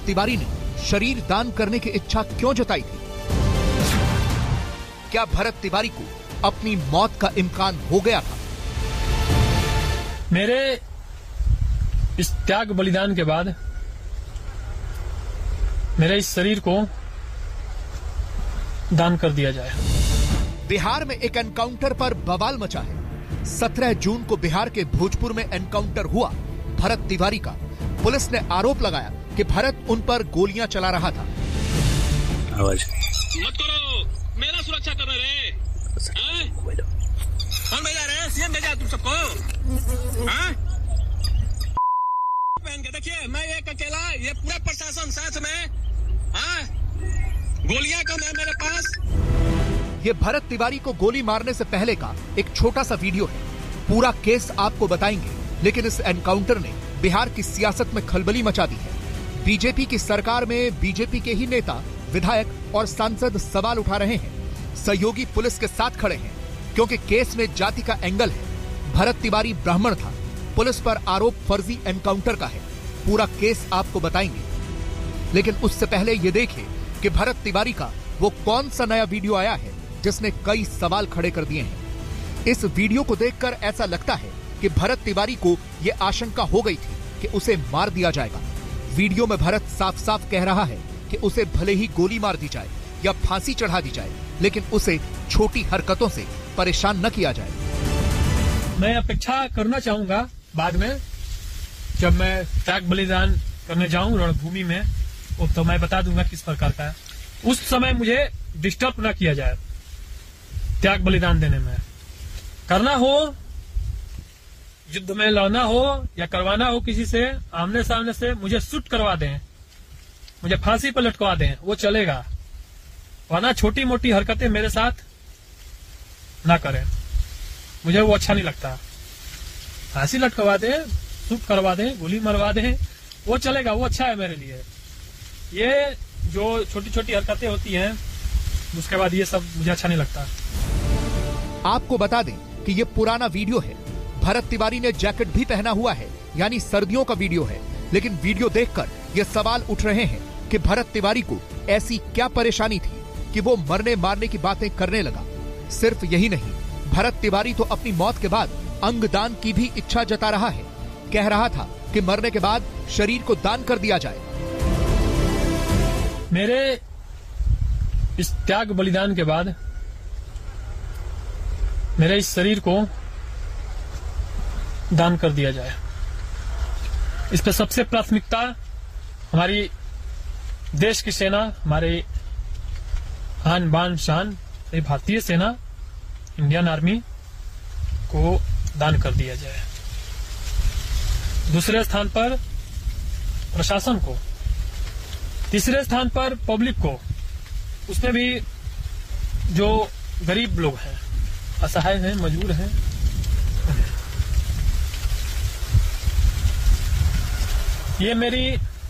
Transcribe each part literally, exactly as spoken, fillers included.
तिवारी ने शरीर दान करने की इच्छा क्यों जताई थी? क्या भरत तिवारी को अपनी मौत का इम्कान हो गया था? मेरे इस त्याग बलिदान के बाद मेरे इस शरीर को दान कर दिया जाए। बिहार में एक एनकाउंटर पर बवाल मचा है। सत्रह जून को बिहार के भोजपुर में एनकाउंटर हुआ भरत तिवारी का। पुलिस ने आरोप लगाया कि भरत उन पर गोलियां चला रहा था। आवाज मत करो, मेरा सुरक्षा कर रहे कौन भेजा रहे? सीएम भेजा तुम सबको? हाँ? पहन के देखिए, मैं एक अकेला, ये पूरा प्रशासन साथ में। हाँ? गोलियां कम है मेरे पास। ये भरत तिवारी को गोली मारने से पहले का एक छोटा सा वीडियो है। पूरा केस आपको बताएंगे, लेकिन इस एनकाउंटर ने बिहार की सियासत में खलबली मचा दी है। बीजेपी की सरकार में बीजेपी के ही नेता, विधायक और सांसद सवाल उठा रहे हैं। सहयोगी पुलिस के साथ खड़े हैं क्योंकि केस में जाति का एंगल है। भरत तिवारी ब्राह्मण था। पुलिस पर आरोप फर्जी एनकाउंटर का है। पूरा केस आपको बताएंगे, लेकिन उससे पहले ये देखिए कि भरत तिवारी का वो कौन सा नया वीडियो आया है जिसने कई सवाल खड़े कर दिए हैं। इस वीडियो को देखकर ऐसा लगता है कि भरत तिवारी को यह आशंका हो गई थी कि उसे मार दिया जाएगा। वीडियो में भरत साफ साफ कह रहा है कि उसे भले ही गोली मार दी जाए या फांसी चढ़ा दी जाए, लेकिन उसे छोटी हरकतों से परेशान न किया जाए। मैं अपेक्षा करना चाहूंगा बाद में, जब मैं त्याग बलिदान करने जाऊं रणभूमि में, तो मैं बता दूंगा किस प्रकार का है। उस समय मुझे डिस्टर्ब न किया जाए। त्याग बलिदान देने में करना हो, युद्ध में लड़ना हो या करवाना हो किसी से, आमने सामने से मुझे शूट करवा दें, मुझे फांसी पर लटकवा दें, वो चलेगा। वरना छोटी मोटी हरकतें मेरे साथ ना करें, मुझे वो अच्छा नहीं लगता। फांसी लटकवा दें, शूट करवा दें, गोली मरवा दें, वो चलेगा, वो अच्छा है मेरे लिए। ये जो छोटी छोटी हरकतें होती हैं, उसके बाद ये सब मुझे अच्छा नहीं लगता। आपको बता दें कि ये पुराना वीडियो है। भरत तिवारी ने जैकेट भी पहना हुआ है, यानी सर्दियों का वीडियो है। लेकिन वीडियो देखकर ये सवाल उठ रहे हैं कि भरत तिवारी को ऐसी क्या परेशानी थी कि वो मरने मारने की बातें करने लगा। सिर्फ यही नहीं, भरत तिवारी तो अपनी मौत के बाद अंगदान की भी इच्छा जता रहा है। कह रहा था कि मरने के बाद शरीर को दान कर दिया जाए। मेरे इस त्याग बलिदान के बाद मेरे इस शरीर को दान कर दिया जाए। इस पर सबसे प्राथमिकता हमारी देश की सेना, हमारे आन बान शान भारतीय सेना, इंडियन आर्मी को दान कर दिया जाए। दूसरे स्थान पर प्रशासन को, तीसरे स्थान पर पब्लिक को, उसमें भी जो गरीब लोग हैं, असहाय हैं, मजबूर हैं, ये मेरी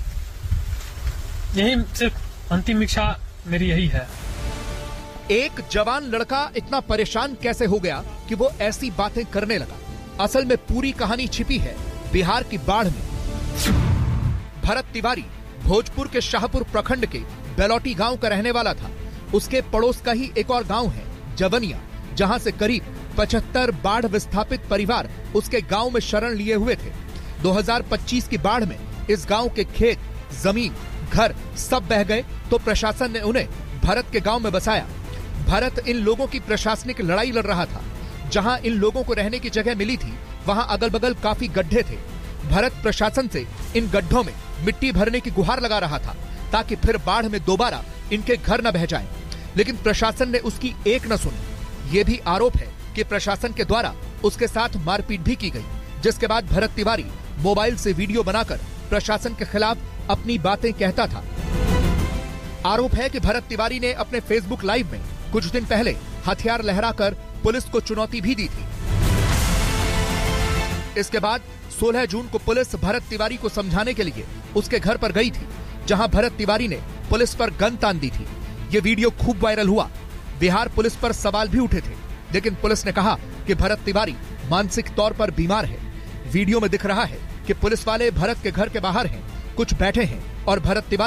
यही सिर्फ अंतिम इच्छा मेरी यही है। एक जवान लड़का इतना परेशान कैसे हो गया कि वो ऐसी बातें करने लगा? असल में पूरी कहानी छिपी है बिहार की बाढ़ में। भरत तिवारी भोजपुर के शाहपुर प्रखंड के बेलौटी गांव का रहने वाला था। उसके पड़ोस का ही एक और गांव है जवनिया, जहां से करीब पचहत्तर बाढ़ विस्थापित परिवार उसके गांव में शरण लिए हुए थे। दो हज़ार पच्चीस की बाढ़ में इस गांव के खेत, जमीन, घर सब बह गए तो प्रशासन ने उन्हें भरत के गांव में बसाया। भरत इन लोगों की प्रशासनिक लड़ाई लड़ रहा था। जहां इन लोगों को रहने की जगह मिली थी, वहां अगल बगल काफी गड्ढे थे। भरत प्रशासन से इन गड्ढों में मिट्टी भरने की गुहार लगा रहा था ताकि फिर बाढ़ में दोबारा इनके घर न बह जाएं। लेकिन प्रशासन ने उसकी एक न सुनी। ये भी आरोप है कि प्रशासन के द्वारा उसके साथ मारपीट भी की गई, जिसके बाद भरत तिवारी मोबाइल से वीडियो बनाकर प्रशासन के खिलाफ अपनी बातें कहता था। आरोप है कि भरत तिवारी ने अपने फेसबुक लाइव में कुछ दिन पहले हथियार लहराकर पुलिस को चुनौती भी दी थी। इसके बाद सोलह जून को पुलिस भरत तिवारी को समझाने के लिए उसके घर पर गई थी, जहां भरत तिवारी ने पुलिस पर गन तान दी थी। ये वीडियो खूब वायरल हुआ। बिहार पुलिस पर सवाल भी उठे थे, लेकिन पुलिस ने कहा कि भरत तिवारी मानसिक तौर पर बीमार है। वीडियो में दिख रहा है कि पुलिस वाले भरत के घर के बाहर हैं, कुछ बैठे हैं और भरत तिवारी